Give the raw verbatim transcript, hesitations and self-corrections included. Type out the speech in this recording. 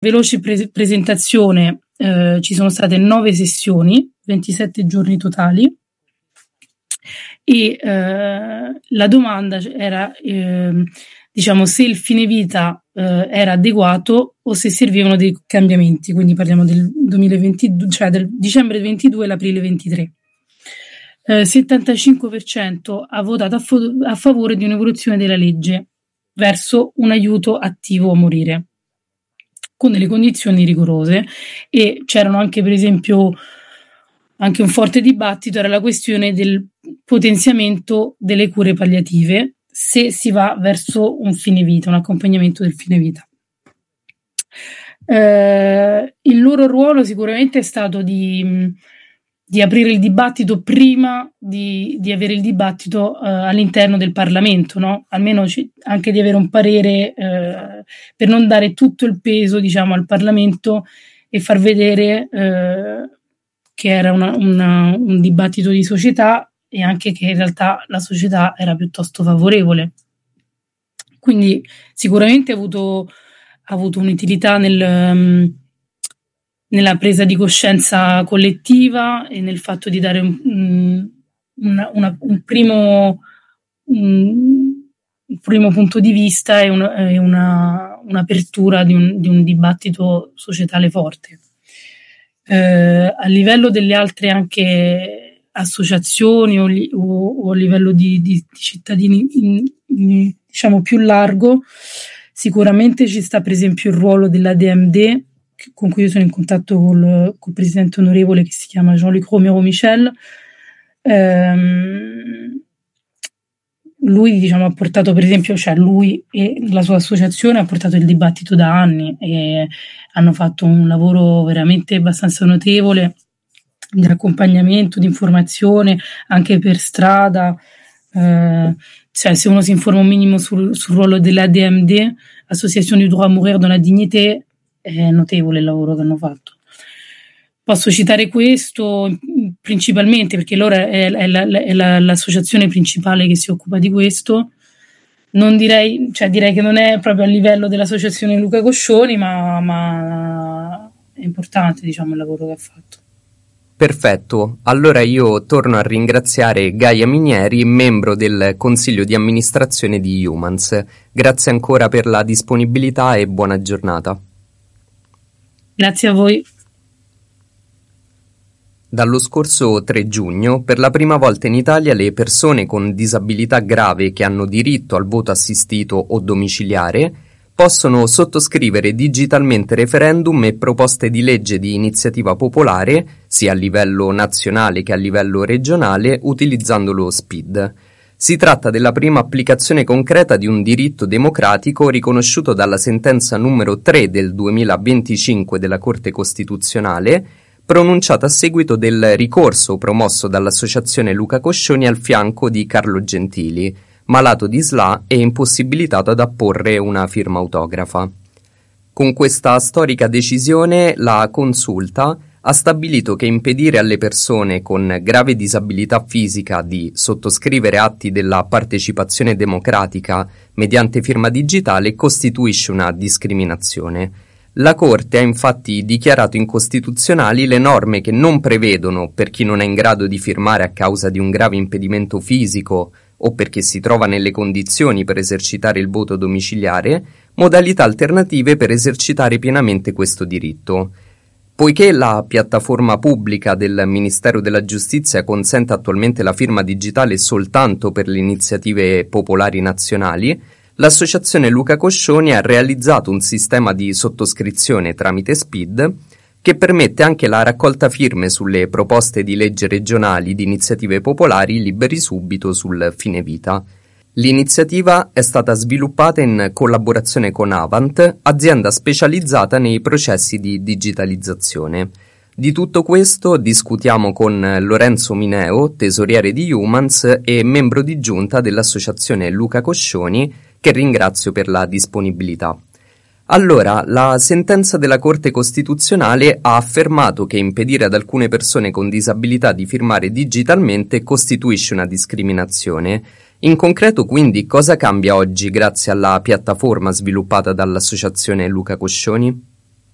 veloce pre- presentazione, eh, ci sono state nove sessioni, ventisette giorni totali, e eh, la domanda era eh, diciamo se il fine vita eh, era adeguato o se servivano dei cambiamenti, quindi parliamo del duemilaventidue, cioè del dicembre ventidue all'aprile ventitré. Eh, settantacinque per cento ha votato a, fo- a favore di un'evoluzione della legge verso un aiuto attivo a morire, con delle condizioni rigorose, e c'erano anche, per esempio, anche un forte dibattito era la questione del potenziamento delle cure palliative, se si va verso un fine vita, un accompagnamento del fine vita. Eh, il loro ruolo sicuramente è stato di, di aprire il dibattito prima di, di avere il dibattito eh, all'interno del Parlamento, no? Almeno c- anche di avere un parere eh, per non dare tutto il peso, diciamo, al Parlamento e far vedere eh, che era una, una, un dibattito di società, e anche che in realtà la società era piuttosto favorevole. Quindi sicuramente ha avuto, ha avuto un'utilità nel, um, nella presa di coscienza collettiva e nel fatto di dare un, un, una, una, un, primo, un, un primo punto di vista e, un, e una, un'apertura di un, di un dibattito societale forte. Eh, a livello delle altre anche associazioni o, li, o, o a livello di, di, di cittadini in, in, diciamo più largo, sicuramente ci sta per esempio il ruolo dell'A D M D, con cui io sono in contatto col, col presidente onorevole che si chiama Jean-Luc Romero Michel. Ehm, lui diciamo ha portato per esempio, cioè lui e la sua associazione ha portato il dibattito da anni e hanno fatto un lavoro veramente abbastanza notevole di accompagnamento, di informazione anche per strada, eh, cioè se uno si informa un minimo sul, sul ruolo dell'A D M D, Association du droit à mourir dans la dignité, è notevole il lavoro che hanno fatto. Posso citare questo principalmente perché loro è, è, la, è la, l'associazione principale che si occupa di questo. Non direi, cioè direi che non è proprio a livello dell'associazione Luca Coscioni, ma, ma è importante, diciamo, il lavoro che ha fatto. Perfetto, allora io torno a ringraziare Gaia Minieri, membro del consiglio di amministrazione di Humans. Grazie ancora per la disponibilità e buona giornata. Grazie a voi. Dallo scorso tre giugno, per la prima volta in Italia le persone con disabilità grave che hanno diritto al voto assistito o domiciliare possono sottoscrivere digitalmente referendum e proposte di legge di iniziativa popolare, sia a livello nazionale che a livello regionale, utilizzando lo S P I D. Si tratta della prima applicazione concreta di un diritto democratico riconosciuto dalla sentenza numero tre del duemilaventicinque della Corte Costituzionale, pronunciata a seguito del ricorso promosso dall'associazione Luca Coscioni al fianco di Carlo Gentili, malato di S L A e impossibilitato ad apporre una firma autografa. Con questa storica decisione, la Consulta ha stabilito che impedire alle persone con grave disabilità fisica di sottoscrivere atti della partecipazione democratica mediante firma digitale costituisce una discriminazione. La Corte ha infatti dichiarato incostituzionali le norme che non prevedono, per chi non è in grado di firmare a causa di un grave impedimento fisico o perché si trova nelle condizioni per esercitare il voto domiciliare, modalità alternative per esercitare pienamente questo diritto. Poiché la piattaforma pubblica del Ministero della Giustizia consente attualmente la firma digitale soltanto per le iniziative popolari nazionali, l'associazione Luca Coscioni ha realizzato un sistema di sottoscrizione tramite S P I D che permette anche la raccolta firme sulle proposte di legge regionali di iniziative popolari liberi subito sul fine vita. L'iniziativa è stata sviluppata in collaborazione con Avant, azienda specializzata nei processi di digitalizzazione. Di tutto questo discutiamo con Lorenzo Mineo, tesoriere di Humans e membro di giunta dell'associazione Luca Coscioni, che ringrazio per la disponibilità. Allora, la sentenza della Corte Costituzionale ha affermato che impedire ad alcune persone con disabilità di firmare digitalmente costituisce una discriminazione. In concreto, quindi, cosa cambia oggi grazie alla piattaforma sviluppata dall'associazione Luca Coscioni?